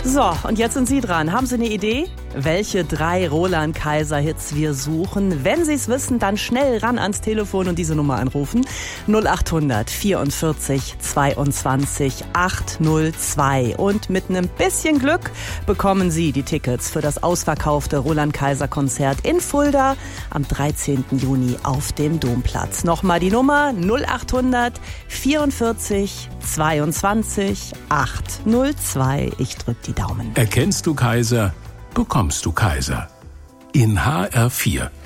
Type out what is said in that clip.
So, und jetzt sind Sie dran. Haben Sie eine Idee, welche 3 Roland Kaiser Hits wir suchen? Wenn Sie es wissen, dann schnell ran ans Telefon und diese Nummer anrufen. 0800 44 22 802. Und mit einem bisschen Glück bekommen Sie die Tickets für das ausverkaufte Roland Kaiser Konzert in Fulda am 13. Juni auf dem Domplatz. Nochmal die Nummer 0800 44 22 802. Ich drück die Daumen. Erkennst du Kaiser, bekommst du Kaiser. In HR4.